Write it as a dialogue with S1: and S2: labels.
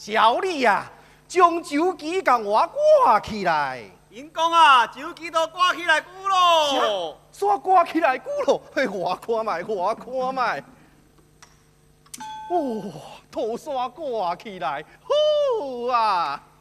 S1: 小李呀，将手机甲我挂起来。
S2: 因讲啊，手机都挂起来久咯。
S1: 煞挂起来久咯？嘿，我看卖，我看卖。哦，土煞挂起来，好啊！